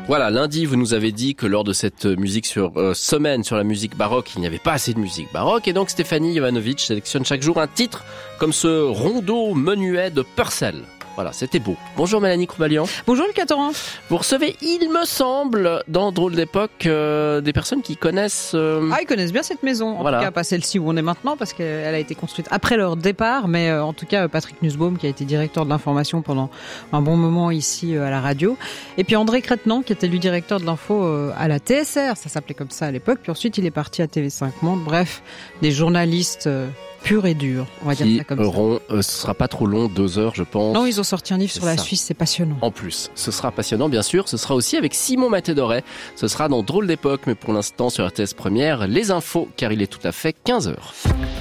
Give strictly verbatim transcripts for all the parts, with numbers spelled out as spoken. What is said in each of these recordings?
Voilà, lundi, vous nous avez dit que lors de cette musique sur euh, semaine sur la musique baroque, il n'y avait pas assez de musique baroque. Et donc Stéphanie Jovanovic sélectionne chaque jour un titre comme ce rondeau menuet de Purcell. Voilà, c'était beau. Bonjour Mélanie Croubalian. Bonjour Lucas Torrent. Vous recevez, il me semble, dans Drôle d'époque, euh, des personnes qui connaissent... Euh... Ah, ils connaissent bien cette maison. En voilà. tout cas, pas celle-ci où on est maintenant, parce qu'elle a été construite après leur départ. Mais euh, en tout cas, Patrick Nussbaum, qui a été directeur de l'information pendant un bon moment ici euh, à la radio. Et puis André Crétenant, qui était lui directeur de l'info euh, à la T S R. Ça s'appelait comme ça à l'époque. Puis ensuite, il est parti à T V cinq Monde. Bref, des journalistes... Euh, pur et dur, on va qui dire ça comme auront, ça. Euh, ce sera pas trop long, deux heures je pense. Non, ils ont sorti un livre c'est sur la ça. Suisse, c'est passionnant. En plus, ce sera passionnant bien sûr, ce sera aussi avec Simon Maté-Doré, ce sera dans Drôle d'époque, mais pour l'instant sur R T S Première, les infos, car il est tout à fait quinze heures.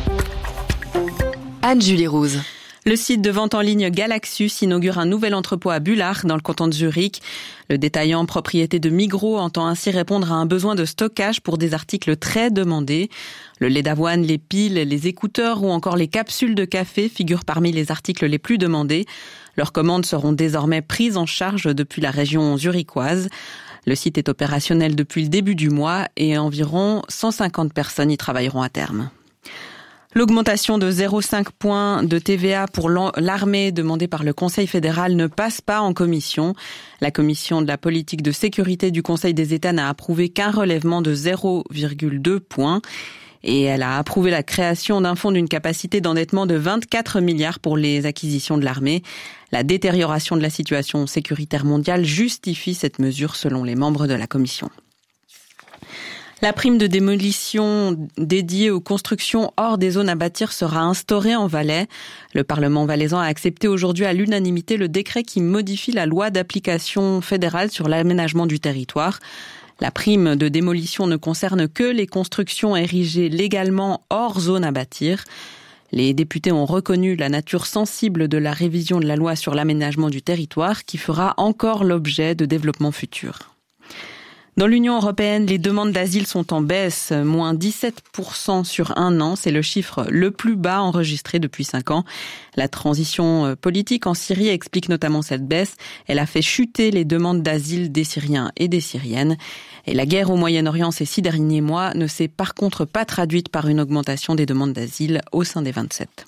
Anne-Julie Rouse. Le site de vente en ligne Galaxus inaugure un nouvel entrepôt à Bullach, dans le canton de Zurich. Le détaillant propriété de Migros entend ainsi répondre à un besoin de stockage pour des articles très demandés. Le lait d'avoine, les piles, les écouteurs ou encore les capsules de café figurent parmi les articles les plus demandés. Leurs commandes seront désormais prises en charge depuis la région zurichoise. Le site est opérationnel depuis le début du mois et environ cent cinquante personnes y travailleront à terme. L'augmentation de zéro virgule cinq points de T V A pour l'armée demandée par le Conseil fédéral ne passe pas en commission. La commission de la politique de sécurité du Conseil des États n'a approuvé qu'un relèvement de zéro virgule deux points. Et elle a approuvé la création d'un fonds d'une capacité d'endettement de vingt-quatre milliards pour les acquisitions de l'armée. La détérioration de la situation sécuritaire mondiale justifie cette mesure selon les membres de la commission. La prime de démolition dédiée aux constructions hors des zones à bâtir sera instaurée en Valais. Le Parlement valaisan a accepté aujourd'hui à l'unanimité le décret qui modifie la loi d'application fédérale sur l'aménagement du territoire. La prime de démolition ne concerne que les constructions érigées légalement hors zone à bâtir. Les députés ont reconnu la nature sensible de la révision de la loi sur l'aménagement du territoire qui fera encore l'objet de développements futurs. Dans l'Union européenne, les demandes d'asile sont en baisse, moins dix-sept pour cent sur un an. C'est le chiffre le plus bas enregistré depuis cinq ans. La transition politique en Syrie explique notamment cette baisse. Elle a fait chuter les demandes d'asile des Syriens et des Syriennes. Et la guerre au Moyen-Orient ces six derniers mois ne s'est par contre pas traduite par une augmentation des demandes d'asile au sein des vingt-sept.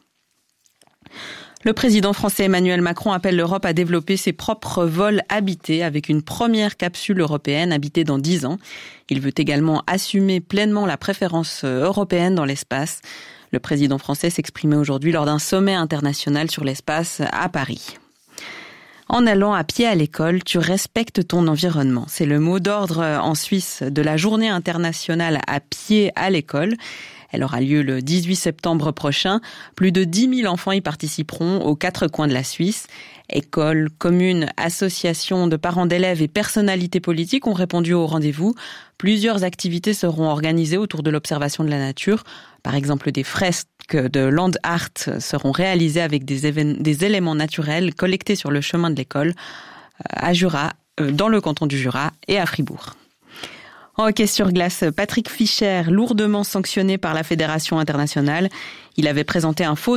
Le président français Emmanuel Macron appelle l'Europe à développer ses propres vols habités avec une première capsule européenne habitée dans dix ans. Il veut également assumer pleinement la préférence européenne dans l'espace. Le président français s'exprimait aujourd'hui lors d'un sommet international sur l'espace à Paris. En allant à pied à l'école, tu respectes ton environnement. C'est le mot d'ordre en Suisse de la journée internationale à pied à l'école. Elle aura lieu le dix-huit septembre prochain. Plus de dix mille enfants y participeront aux quatre coins de la Suisse. Écoles, communes, associations de parents d'élèves et personnalités politiques ont répondu au rendez-vous. Plusieurs activités seront organisées autour de l'observation de la nature. Par exemple, des fresques de land art seront réalisées avec des, évén- des éléments naturels collectés sur le chemin de l'école à Jura, dans le canton du Jura et à Fribourg. En hockey sur glace, Patrick Fischer, lourdement sanctionné par la Fédération internationale. Il avait présenté un faux